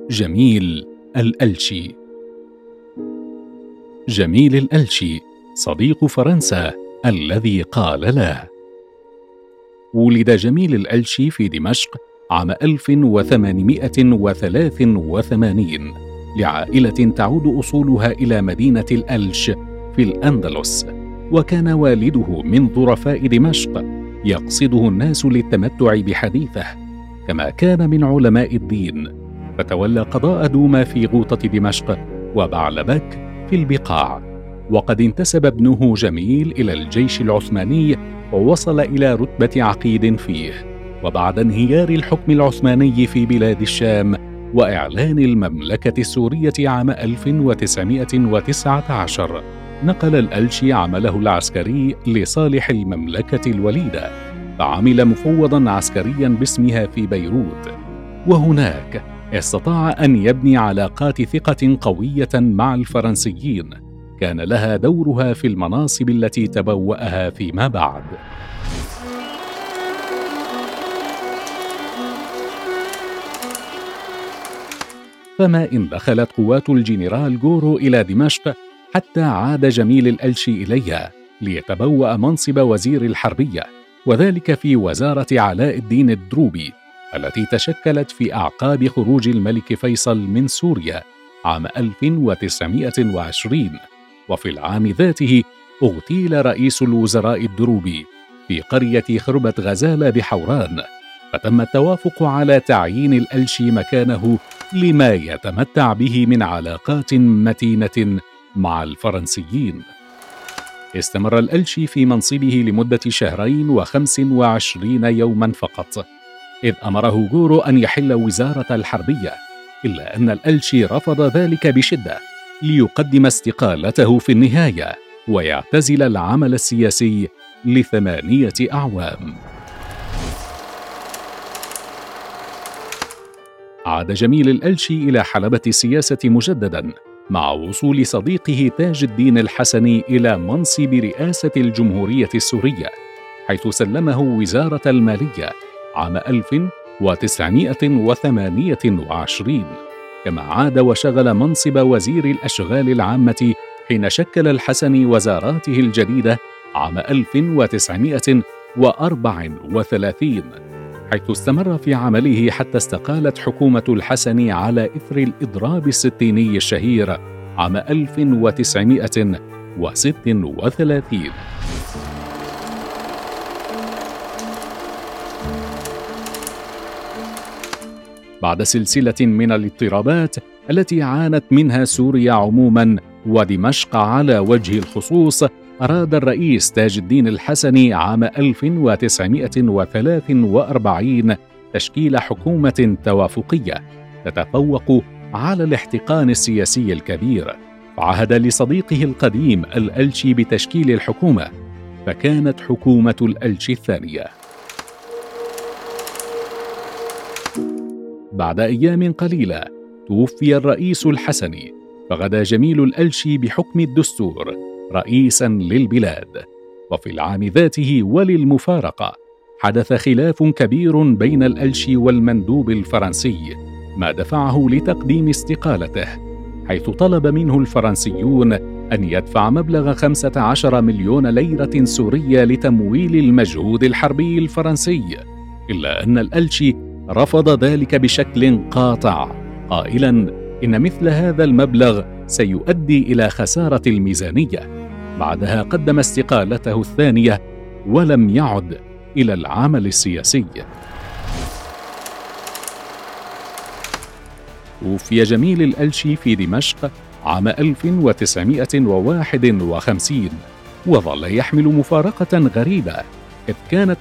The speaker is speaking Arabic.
جميل الألشي. جميل الألشي صديق فرنسا الذي قال له. ولد جميل الألشي في دمشق عام 1883 لعائلة تعود أصولها إلى مدينة الألش في الأندلس، وكان والده من ظرفاء دمشق يقصده الناس للتمتع بحديثه، كما كان من علماء الدين، فتولى قضاء دوما في غوطة دمشق وبعلبك في البقاع. وقد انتسب ابنه جميل إلى الجيش العثماني ووصل إلى رتبة عقيد فيه. وبعد انهيار الحكم العثماني في بلاد الشام وإعلان المملكة السورية عام 1919 نقل الألشي عمله العسكري لصالح المملكة الوليدة، فعمل مفوضا عسكريا باسمها في بيروت، وهناك استطاع أن يبني علاقات ثقة قوية مع الفرنسيين كان لها دورها في المناصب التي تبوأها فيما بعد. فما إن دخلت قوات الجنرال غورو إلى دمشق حتى عاد جميل الألشي إليها ليتبوأ منصب وزير الحربية، وذلك في وزارة علاء الدين الدروبي التي تشكلت في أعقاب خروج الملك فيصل من سوريا عام 1920. وفي العام ذاته اغتيل رئيس الوزراء الدروبي في قرية خربة غزالة بحوران، فتم التوافق على تعيين الألشي مكانه لما يتمتع به من علاقات متينة مع الفرنسيين. استمر الألشي في منصبه لمدة 2 و25 يوما فقط، إذ أمره غورو أن يحل وزارة الحربية، إلا أن الألشي رفض ذلك بشدة ليقدم استقالته في النهاية ويعتزل العمل السياسي ل8 أعوام. عاد جميل الألشي إلى حلبة السياسة مجددا مع وصول صديقه تاج الدين الحسني إلى منصب رئاسة الجمهورية السورية، حيث سلمه وزارة المالية عام 1928، كما عاد وشغل منصب وزير الأشغال العامة حين شكل الحسني وزاراته الجديدة عام 1934، حيث استمر في عمله حتى استقالت حكومة الحسني على إثر الإضراب الستيني الشهير عام 1936. بعد سلسلة من الاضطرابات التي عانت منها سوريا عموما ودمشق على وجه الخصوص، أراد الرئيس تاج الدين الحسني عام 1943 تشكيل حكومة توافقية تتفوق على الاحتقان السياسي الكبير، فعهد لصديقه القديم الألشي بتشكيل الحكومة، فكانت حكومة الألشي الثانية. بعد أيام قليلة توفي الرئيس الحسني، فغدا جميل الألشي بحكم الدستور رئيساً للبلاد. وفي العام ذاته وللمفارقة حدث خلاف كبير بين الألشي والمندوب الفرنسي، ما دفعه لتقديم استقالته، حيث طلب منه الفرنسيون أن يدفع مبلغ 15 مليون ليرة سورية لتمويل المجهود الحربي الفرنسي، إلا أن الألشي رفض ذلك بشكل قاطع، قائلاً إن مثل هذا المبلغ سيؤدي إلى خسارة الميزانية. بعدها قدم استقالته الثانية ولم يعد إلى العمل السياسي. توفي جميل الألشي في دمشق عام 1951، وظل يحمل مفارقة غريبة، إذ كانت